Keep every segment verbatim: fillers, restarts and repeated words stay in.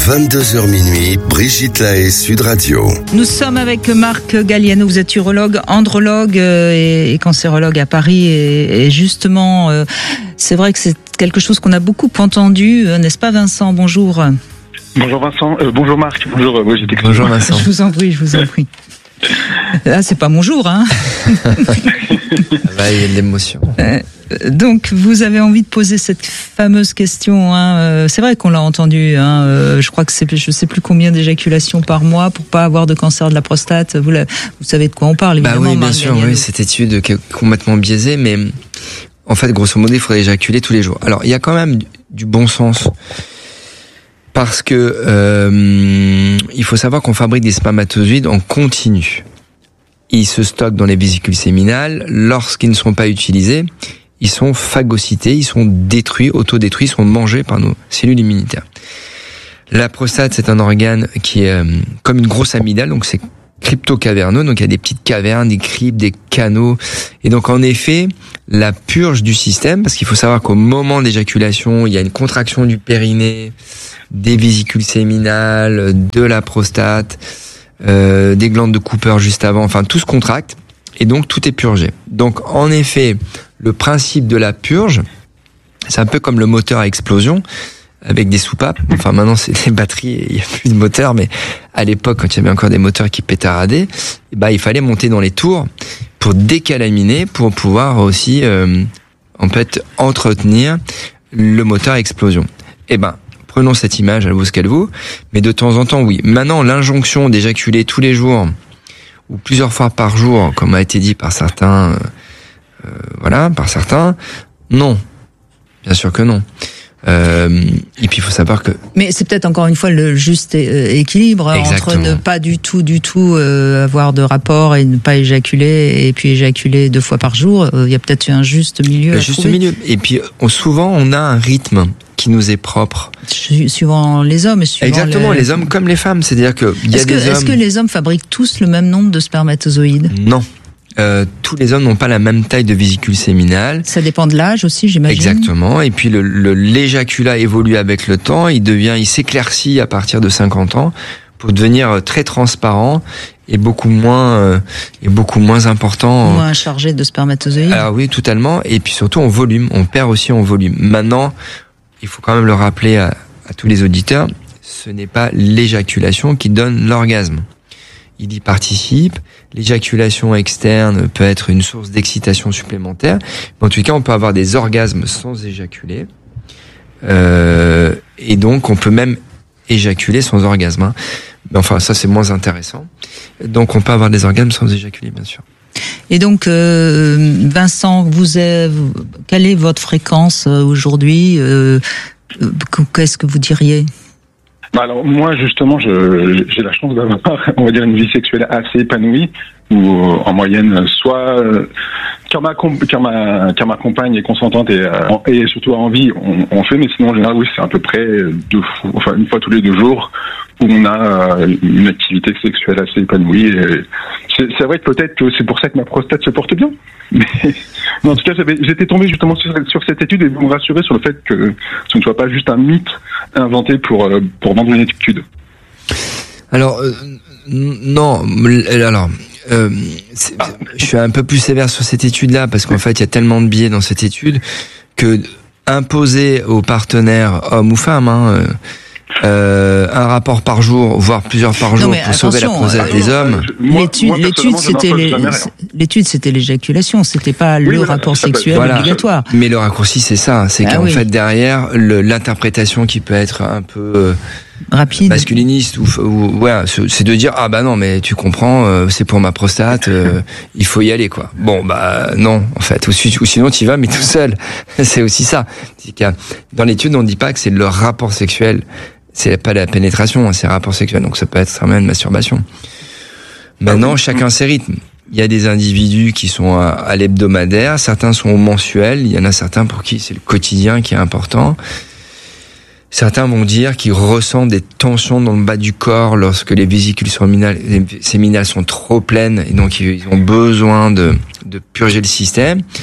vingt-deux heures minuit, Brigitte Lahaie, Sud Radio. Nous sommes avec Marc Galliano, vous êtes urologue, andrologue et, et cancérologue à Paris. Et, et justement, euh, c'est vrai que c'est quelque chose qu'on a beaucoup entendu, n'est-ce pas Vincent? Bonjour. Bonjour Vincent, euh, bonjour Marc, bonjour euh, Brigitte. Bonjour Vincent. Je vous en prie, je vous en prie. Là, c'est pas mon jour, hein. Là, il y a de l'émotion. Euh, donc, vous avez envie de poser cette fameuse question. Hein. Euh, c'est vrai qu'on l'a entendu. Hein. Euh, je crois que c'est, je sais plus combien d'éjaculations par mois pour pas avoir de cancer de la prostate. Vous, la, vous savez de quoi on parle, évidemment. Bah oui, bien Marc sûr. Galliano. Oui, cette étude qui est complètement biaisée, mais en fait, grosso modo, il faudrait éjaculer tous les jours. Alors, il y a quand même du bon sens. Parce que euh, il faut savoir qu'on fabrique des spermatozoïdes en continu. Ils se stockent dans les vésicules séminales. Lorsqu'ils ne sont pas utilisés, ils sont phagocytés, ils sont détruits, autodétruits, ils sont mangés par nos cellules immunitaires. La prostate, c'est un organe qui est euh, comme une grosse amygdale, donc c'est crypto-caverneux, donc il y a des petites cavernes, des cryptes, des canaux. Et donc en effet, la purge du système, parce qu'il faut savoir qu'au moment d'éjaculation, il y a une contraction du périnée, des vésicules séminales, de la prostate, euh, des glandes de Cooper juste avant, enfin tout se contracte, et donc tout est purgé. Donc en effet, le principe de la purge, c'est un peu comme le moteur à explosion, avec des soupapes. Enfin maintenant c'est des batteries et il n'y a plus de moteur, mais à l'époque quand il y avait encore des moteurs qui pétaradaient, bah il fallait monter dans les tours pour décalaminer, pour pouvoir aussi euh, en fait entretenir le moteur à explosion. Et ben prenons cette image, elle vaut ce qu'elle vaut, mais de temps en temps oui. Maintenant l'injonction d'éjaculer tous les jours ou plusieurs fois par jour, comme a été dit par certains, euh, voilà, par certains, non, bien sûr que non. Euh, et puis il faut savoir que. Mais c'est peut-être encore une fois le juste équilibre Exactement. entre ne pas du tout, du tout euh, avoir de rapport et ne pas éjaculer, et puis éjaculer deux fois par jour. Il y a peut-être un juste milieu. Le à juste trouver. milieu. Et puis on, souvent on a un rythme qui nous est propre. Suivant les hommes. Suivant Exactement, les... les hommes comme les femmes. C'est-à-dire que il y a est-ce que, des hommes. Est-ce que les hommes fabriquent tous le même nombre de spermatozoïdes? Non. Euh, tous les hommes n'ont pas la même taille de vésicule séminale. Ça dépend de l'âge aussi, j'imagine. Exactement. Et puis le, le l'éjaculat évolue avec le temps. Il devient, il s'éclaircit à partir de cinquante ans pour devenir très transparent et beaucoup moins euh, et beaucoup moins important. Moins chargé de spermatozoïdes. Alors oui, totalement. Et puis surtout en volume. On perd aussi en volume. Maintenant, il faut quand même le rappeler à, à tous les auditeurs. Ce n'est pas l'éjaculation qui donne l'orgasme. Il y participe. L'éjaculation externe peut être une source d'excitation supplémentaire. Mais en tout cas, on peut avoir des orgasmes sans éjaculer. Euh, et donc, on peut même éjaculer sans orgasme. Hein. Mais enfin, ça, c'est moins intéressant. Donc, on peut avoir des orgasmes sans éjaculer, bien sûr. Et donc, euh, Vincent, vous avez, quelle est votre fréquence aujourd'hui? euh, Qu'est-ce que vous diriez? Bah alors moi justement je, j'ai la chance d'avoir on va dire une vie sexuelle assez épanouie où en moyenne soit euh, quand ma quand ma quand ma compagne est consentante et euh, et surtout a envie on, on fait, mais sinon en général oui c'est à peu près deux fois, enfin une fois tous les deux jours où on a euh, une activité sexuelle assez épanouie. Et c'est, c'est vrai que peut-être que c'est pour ça que ma prostate se porte bien. Mais, mais en tout cas, j'avais, j'étais tombé justement sur, sur cette étude et vous me rassurez sur le fait que ce ne soit pas juste un mythe inventé pour euh, pour vendre une étude. Alors euh, non, alors euh, c'est, je suis un peu plus sévère sur cette étude-là parce qu'en fait, il y a tellement de biais dans cette étude que imposer aux partenaires hommes ou femmes hein, Euh, un rapport par jour, voire plusieurs par jour, pour sauver la prostate des hommes. Moi, l'étude, moi, l'étude, c'était les, l'étude, c'était l'éjaculation, c'était pas oui, le voilà, rapport sexuel voilà. obligatoire. Mais le raccourci, c'est ça, c'est ah, qu'en oui. fait derrière le, l'interprétation qui peut être un peu euh, rapide, masculiniste ou, ou ouais, c'est de dire ah bah non mais tu comprends, euh, c'est pour ma prostate, euh, il faut y aller quoi. Bon bah non en fait, ou, ou sinon tu y vas mais tout seul. C'est aussi ça. C'est qu'il y a, dans l'étude on dit pas que c'est le rapport sexuel. C'est pas la pénétration, c'est un rapport sexuel, donc ça peut être vraiment une masturbation. Maintenant, chacun ses rythmes. Il y a des individus qui sont à, à l'hebdomadaire, certains sont au mensuel, il y en a certains pour qui c'est le quotidien qui est important. Certains vont dire qu'ils ressentent des tensions dans le bas du corps lorsque les vésicules séminales, les séminales sont trop pleines et donc ils ont besoin de, de purger le système.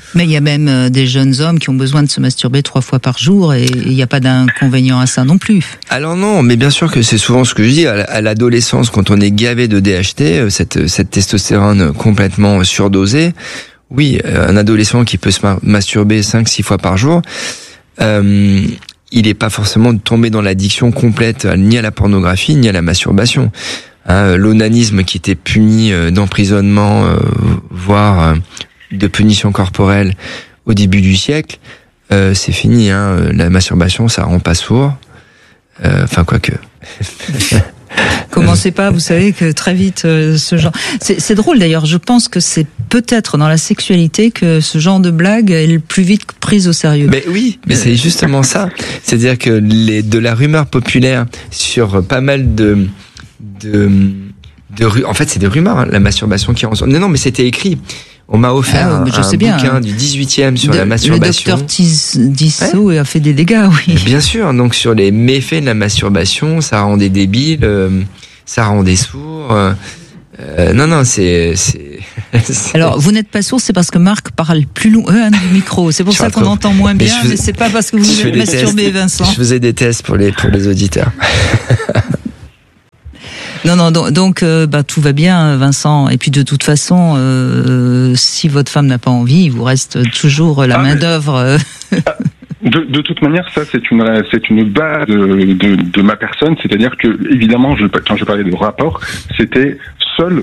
Mais il y a même euh, des jeunes hommes qui ont besoin de se masturber trois fois par jour et il n'y a pas d'inconvénient à ça non plus. Alors non, mais bien sûr que c'est souvent ce que je dis, à l'adolescence, quand on est gavé de D H T, cette, cette testostérone complètement surdosée, oui, un adolescent qui peut se masturber cinq six fois par jour, euh, il n'est pas forcément tombé dans l'addiction complète ni à la pornographie ni à la masturbation. Hein, l'onanisme qui était puni d'emprisonnement, euh, voire euh, de punition corporelle au début du siècle, euh, c'est fini. Hein, la masturbation, ça rend pas sourd. Enfin, euh, quoique. Commencez pas, vous savez que très vite euh, ce genre. C'est, c'est drôle d'ailleurs. Je pense que c'est peut-être dans la sexualité que ce genre de blague est le plus vite prise au sérieux. Mais oui, mais c'est justement ça. C'est-à-dire que les de la rumeur populaire sur pas mal de de de ru... en fait, c'est des rumeurs. Hein, la masturbation qui en sort. Non, non, mais c'était écrit. On m'a offert ah, un, un bouquin bien. du dix-huitième sur de, la masturbation. Le docteur Tissot ouais. a fait des dégâts, oui. Bien sûr, donc sur les méfaits de la masturbation, ça rendait débile, euh, ça rendait sourd. Euh, euh, non, non, c'est, c'est, c'est... Alors, vous n'êtes pas sourd, c'est parce que Marc parle plus loin euh, du micro. C'est pour je ça qu'on entend moins bien, mais, mais c'est pas parce que vous vous masturbez, Vincent. Je faisais des tests pour les, pour les auditeurs. Non, non, donc, donc euh, bah, tout va bien, Vincent. Et puis de toute façon, euh, si votre femme n'a pas envie, il vous reste toujours la ah, main d'œuvre. Euh... De, de toute manière, ça c'est une c'est une base de, de, de ma personne, c'est-à-dire que évidemment, je, quand je parlais de rapport, c'était seul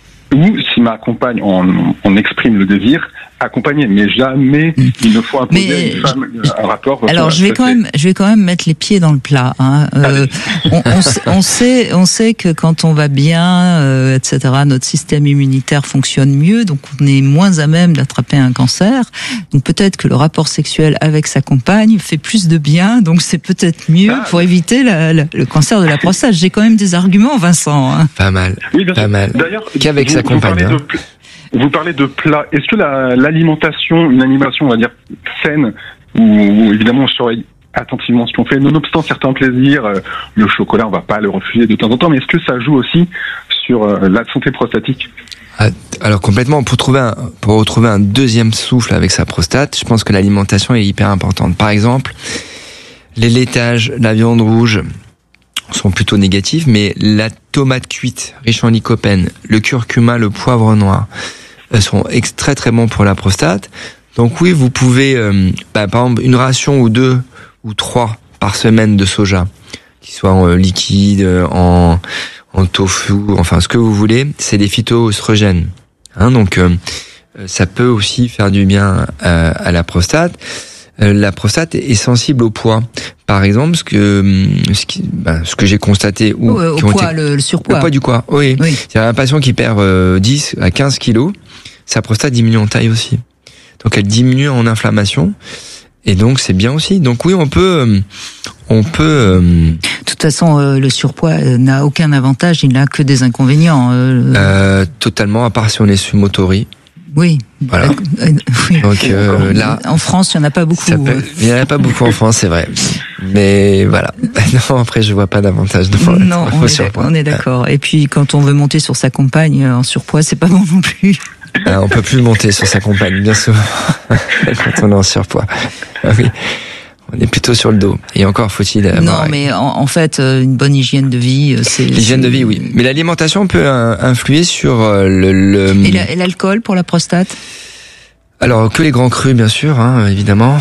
ou si ma compagne on, on exprime le désir, accompagner, mais jamais il ne faut imposer mais à une femme un rapport. Alors je vais quand même, je vais quand même mettre les pieds dans le plat. Hein. Euh, on, on, on sait, on sait que quand on va bien, euh, et cetera, notre système immunitaire fonctionne mieux, donc on est moins à même d'attraper un cancer. Donc peut-être que le rapport sexuel avec sa compagne fait plus de bien, donc c'est peut-être mieux ah. pour éviter la, la, le cancer de la prostate. J'ai quand même des arguments, Vincent. Hein. Pas mal, oui, pas mal. D'ailleurs, qu'avec sa compagne. Hein. Vous parlez de plats. Est-ce que la, l'alimentation, une alimentation, on va dire, saine, où, où évidemment on surveille attentivement ce qu'on fait, nonobstant certains plaisirs, euh, le chocolat, on va pas le refuser de temps en temps, mais est-ce que ça joue aussi sur euh, la santé prostatique ? Alors complètement, pour trouver un, pour retrouver un deuxième souffle avec sa prostate, je pense que l'alimentation est hyper importante. Par exemple, les laitages, la viande rouge sont plutôt négatifs, mais la tomate cuite, riche en lycopène, le curcuma, le poivre noir, sont très très bons pour la prostate. Donc oui, vous pouvez, euh, bah, par exemple, une ration ou deux ou trois par semaine de soja, qui soit en euh, liquide, en, en tofu, enfin ce que vous voulez, c'est des phytoœstrogènes. Hein, donc euh, ça peut aussi faire du bien à, à la prostate. Euh, la prostate est sensible au poids. Par exemple, ce que ce, qui, ben, ce que j'ai constaté ou oh, au poids, été, le, le surpoids, le poids du poids. Oui. oui. Il y a un patient qui perd euh, dix à quinze kilos, sa prostate diminue en taille aussi. Donc elle diminue en inflammation et donc c'est bien aussi. Donc oui, on peut euh, on peut euh, de toute façon euh, le surpoids n'a aucun avantage, il n'a que des inconvénients. Euh, euh, totalement, à part si on est sous motori. Oui. Voilà. Euh, oui. Donc euh, là, en France, il n'y en a pas beaucoup. Peut, il n'y en a pas beaucoup en France, c'est vrai. Mais voilà. Non, après, je vois pas d'avantage de non, on est, surpoids. On est d'accord. Et puis, quand on veut monter sur sa compagne en surpoids, c'est pas bon non plus. Ah, on peut plus monter sur sa compagne, bien souvent, quand on est en surpoids. Ah oui. On est plutôt sur le dos. Et encore faut-il avoir... Non, mais en, en fait, une bonne hygiène de vie, c'est... L'hygiène c'est... de vie, oui. Mais l'alimentation peut influer sur le... le... Et, la, et l'alcool pour la prostate ? Alors, que les grands crus, bien sûr, hein, évidemment.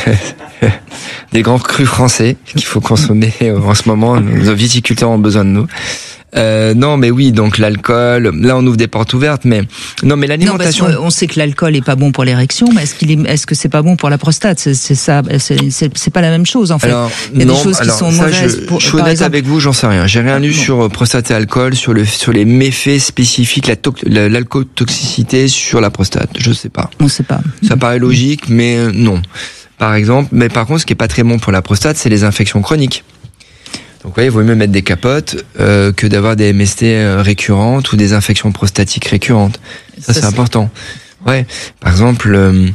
Des grands crus français qu'il faut consommer en ce moment. Nos viticulteurs ont besoin de nous. Euh, non, mais oui, donc l'alcool. Là, on ouvre des portes ouvertes, mais non, mais l'alimentation. Non, on sait que l'alcool est pas bon pour l'érection, mais est-ce qu'il est, est-ce que c'est pas bon pour la prostate ? C'est, c'est ça, c'est, c'est, c'est pas la même chose en fait. Alors, il y a non, des choses alors, qui sont ça, mauvaises. Je, pour, je suis honnête exemple... avec vous, j'en sais rien. J'ai rien lu non. sur prostate et alcool, sur le, sur les méfaits spécifiques, la, to- la l'alcotoxicité sur la prostate. Je sais pas. On sait pas. Ça paraît logique, mais euh, non. Par exemple, mais par contre, ce qui est pas très bon pour la prostate, c'est les infections chroniques. Donc, vous voyez, il vaut mieux mettre des capotes euh, que d'avoir des M S T récurrentes ou des infections prostatiques récurrentes. Ça, ça c'est, c'est important. Ouais. Par exemple, euh,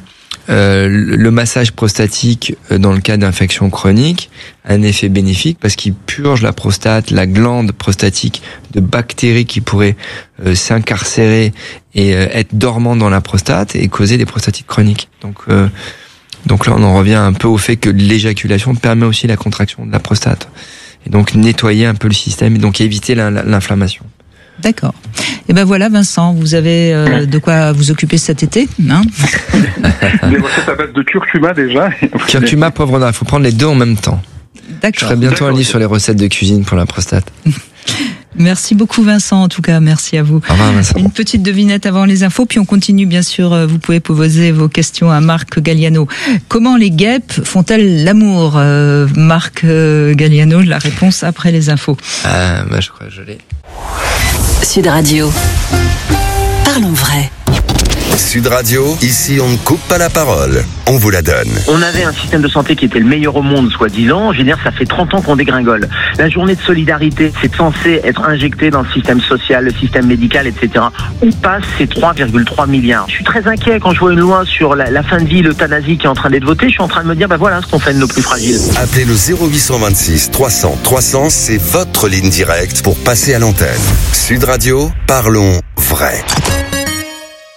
euh, le massage prostatique dans le cas d'infection chronique a un effet bénéfique parce qu'il purge la prostate, la glande prostatique de bactéries qui pourraient euh, s'incarcérer et euh, être dormantes dans la prostate et causer des prostatites chroniques. Donc euh, donc là on en revient un peu au fait que l'éjaculation permet aussi la contraction de la prostate et donc nettoyer un peu le système et donc éviter l'inflammation. D'accord. Et ben voilà, Vincent, vous avez euh, de quoi vous occuper cet été, hein? Des recettes à base de curcuma déjà. Curcuma, poivre noir, il faut prendre les deux en même temps. D'accord. Je ferai bientôt un livre sur les recettes de cuisine pour la prostate. Merci beaucoup Vincent, en tout cas, merci à vous. Au revoir Vincent. Une petite devinette avant les infos, puis on continue bien sûr, vous pouvez poser vos questions à Marc Galliano. Comment les guêpes font-elles l'amour, euh, Marc euh, Galliano? La réponse après les infos. Ah, bah, je crois que je l'ai. Sud Radio. Parlons vrai. Sud Radio, ici on ne coupe pas la parole, on vous la donne. On avait un système de santé qui était le meilleur au monde, soi-disant. Je veux dire, ça fait trente ans qu'on dégringole. La journée de solidarité, c'est censé être injecté dans le système social, le système médical, et cetera. Où passent ces trois virgule trois milliards? Je suis très inquiet quand je vois une loi sur la, la fin de vie, l'euthanasie qui est en train d'être votée. Je suis en train de me dire, bah voilà ce qu'on fait de nos plus fragiles. Appelez le zéro huit cent vingt-six trois cents trois cents, c'est votre ligne directe pour passer à l'antenne. Sud Radio, parlons vrai.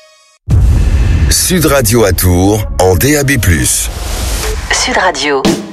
Sud Radio à Tours, en D A B plus. Sud Radio.